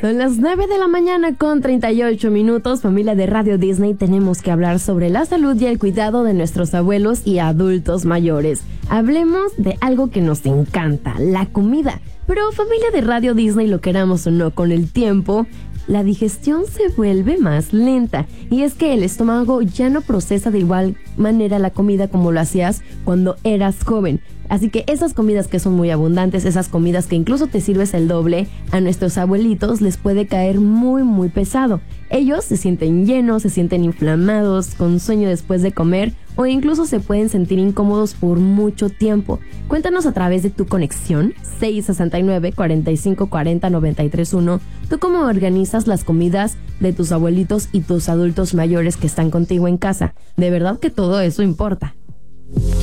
Son las 9 de la mañana con 38 minutos. Familia de Radio Disney, tenemos que hablar sobre la salud y el cuidado de nuestros abuelos y adultos mayores. Hablemos de algo que nos encanta, la comida. Pero familia de Radio Disney, lo queramos o no, con el tiempo la digestión se vuelve más lenta, y es que el estómago ya no procesa de igual manera la comida como lo hacías cuando eras joven. Así que esas comidas que son muy abundantes, esas comidas que incluso te sirves el doble, a nuestros abuelitos les puede caer muy pesado. Ellos se sienten llenos, se sienten inflamados, con sueño después de comer, o incluso se pueden sentir incómodos por mucho tiempo. Cuéntanos a través de tu conexión 669-4540-931. ¿Tú cómo organizas las comidas de tus abuelitos y tus adultos mayores que están contigo en casa? De verdad que todo eso importa.